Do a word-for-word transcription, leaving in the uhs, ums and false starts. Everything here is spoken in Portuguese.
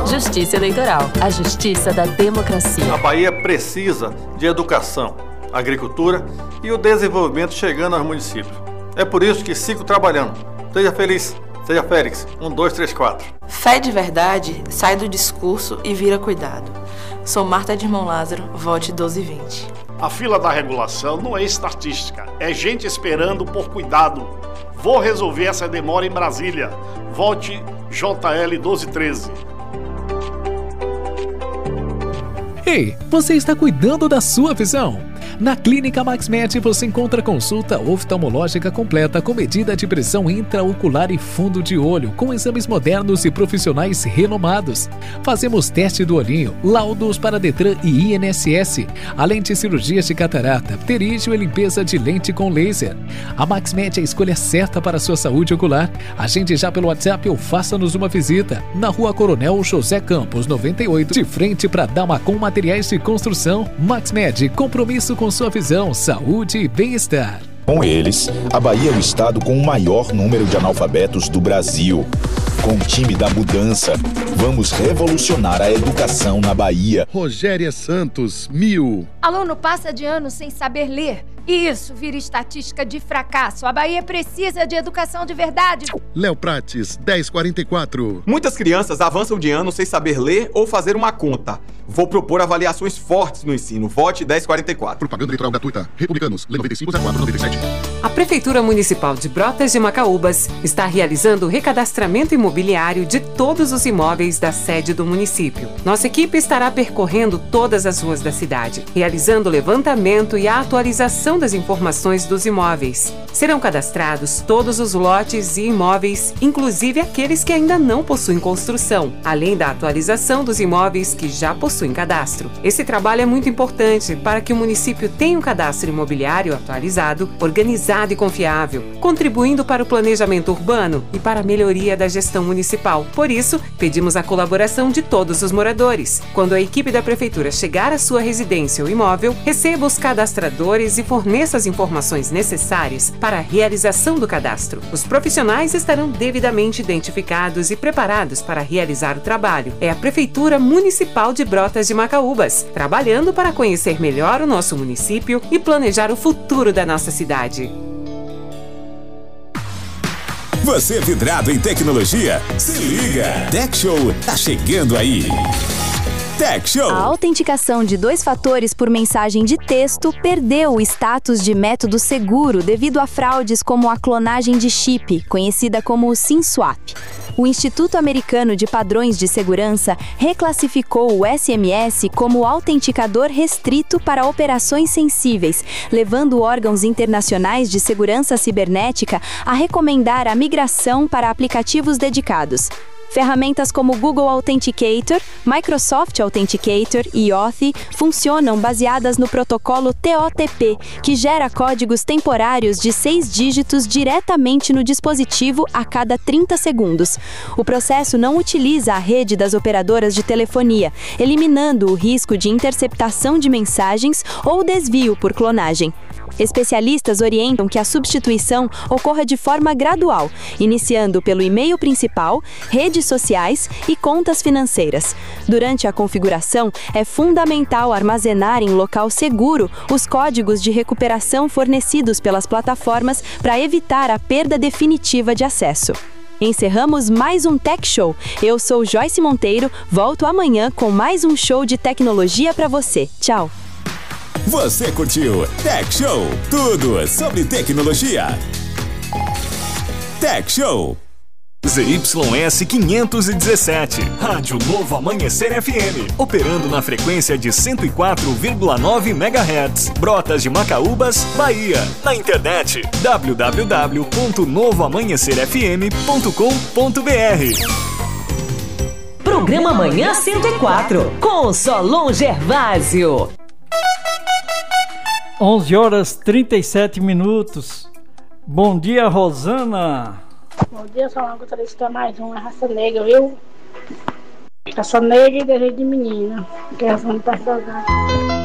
Justiça Eleitoral, a justiça da democracia. A Bahia precisa de educação, agricultura e o desenvolvimento chegando aos municípios. É por isso que sigo trabalhando. Seja feliz, seja Félix. Um, dois, três, quatro. Fé de verdade sai do discurso e vira cuidado. Sou Marta de Irmão Lázaro, vote doze vinte. A fila da regulação não é estatística, é gente esperando por cuidado. Vou resolver essa demora em Brasília. Vote J L doze treze. Ei, você está cuidando da sua visão? Na Clínica MaxMed você encontra consulta oftalmológica completa com medida de pressão intraocular e fundo de olho, com exames modernos e profissionais renomados. Fazemos teste do olhinho, laudos para Detran e I N S S, além de cirurgias de catarata, pterígio e limpeza de lente com laser. A MaxMed é a escolha certa para a sua saúde ocular. Agende já pelo WhatsApp ou faça-nos uma visita. Na Rua Coronel José Campos, noventa e oito, de frente para Damacom Materiais de Construção. MaxMed, compromisso com sua visão, saúde e bem-estar. Com eles, a Bahia é o estado com o maior número de analfabetos do Brasil. Com o time da mudança, vamos revolucionar a educação na Bahia. Rogéria Santos, mil. Aluno passa de ano sem saber ler. E isso vira estatística de fracasso. A Bahia precisa de educação de verdade. Léo Prates, dez quarenta e quatro. Muitas crianças avançam de ano sem saber ler ou fazer uma conta. Vou propor avaliações fortes no ensino. Vote dez quarenta e quatro. Propaganda eleitoral gratuita. Republicanos, Lei noventa e cinco, zero quatro, noventa e sete. A Prefeitura Municipal de Brotas de Macaúbas está realizando o recadastramento imobiliário de todos os imóveis da sede do município. Nossa equipe estará percorrendo todas as ruas da cidade, realizando o levantamento e a atualização das informações dos imóveis. Serão cadastrados todos os lotes e imóveis, inclusive aqueles que ainda não possuem construção, além da atualização dos imóveis que já possuem cadastro. Esse trabalho é muito importante para que o município tenha um cadastro imobiliário atualizado, organizado e confiável, contribuindo para o planejamento urbano e para a melhoria da gestão municipal. Por isso, pedimos a colaboração de todos os moradores. Quando a equipe da Prefeitura chegar à sua residência ou imóvel, receba os cadastradores e forneça as informações necessárias para a realização do cadastro. Os profissionais estarão devidamente identificados e preparados para realizar o trabalho. É a Prefeitura Municipal de Brotas de Macaúbas, trabalhando para conhecer melhor o nosso município e planejar o futuro da nossa cidade. Você é vidrado em tecnologia? Se liga! Tech Show tá chegando aí! Tech Show. A autenticação de dois fatores por mensagem de texto perdeu o status de método seguro devido a fraudes como a clonagem de chip, conhecida como o SIM swap. O Instituto Americano de Padrões de Segurança reclassificou o S M S como autenticador restrito para operações sensíveis, levando órgãos internacionais de segurança cibernética a recomendar a migração para aplicativos dedicados. Ferramentas como Google Authenticator, Microsoft Authenticator e Authy funcionam baseadas no protocolo T O T P, que gera códigos temporários de seis dígitos diretamente no dispositivo a cada trinta segundos. O processo não utiliza a rede das operadoras de telefonia, eliminando o risco de interceptação de mensagens ou desvio por clonagem. Especialistas orientam que a substituição ocorra de forma gradual, iniciando pelo e-mail principal, redes sociais e contas financeiras. Durante a configuração, é fundamental armazenar em local seguro os códigos de recuperação fornecidos pelas plataformas para evitar a perda definitiva de acesso. Encerramos mais um Tech Show. Eu sou Joyce Monteiro, volto amanhã com mais um show de tecnologia para você. Tchau! Você curtiu Tech Show? Tudo sobre tecnologia. Tech Show. Z Y S quinhentos e dezessete, Rádio Novo Amanhecer F M, operando na frequência de cento e quatro vírgula nove megahertz, Brotas de Macaúbas, Bahia. Na internet, w w w ponto novo amanhecer f m ponto com ponto b r. Programa Manhã cento e quatro, com Solon Gervásio. onze horas e trinta e sete minutos. Bom dia, Rosana. Bom dia, Solon. Gostaria de citar mais uma raça negra, viu? Raça negra e desejo de menina. Que é a Rosana Pastor.